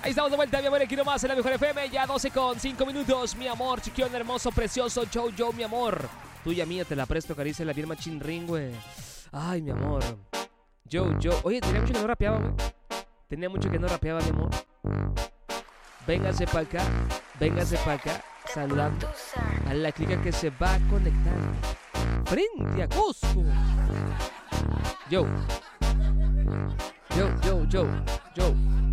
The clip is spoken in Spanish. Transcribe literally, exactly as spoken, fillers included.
Ahí estamos de vuelta, mi amor, aquí nomás en la mejor F M. Ya doce con cinco minutos, mi amor. Chiquión, hermoso, precioso. Joe, Joe, mi amor. Tuya mía, te la presto, caricia, la bien machín ring, güey. Ay, mi amor. Joe, Joe. Oye, tenía mucho que no rapeaba, güey. Tenía mucho que no rapeaba, mi amor. Véngase pa' acá, véngase pa' acá. Saludando a la clica que se va a conectar frente a Cusco. Joe. Joe, Joe, Joe, Joe.